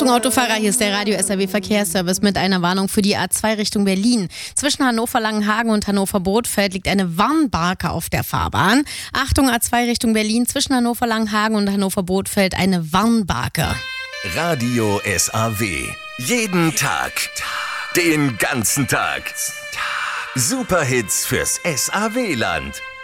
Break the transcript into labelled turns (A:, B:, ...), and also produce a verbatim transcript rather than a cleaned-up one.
A: Achtung Autofahrer, hier ist der Radio S R W Verkehrsservice mit einer Warnung für die A zwei Richtung Berlin. Zwischen Hannover-Langenhagen und Hannover-Bothfeld liegt eine Warnbarke auf der Fahrbahn. Achtung A zwei Richtung Berlin, zwischen Hannover-Langenhagen und Hannover-Bothfeld eine Warnbarke.
B: Radio S A W. Jeden Tag. Den ganzen Tag. Superhits fürs S A W-Land.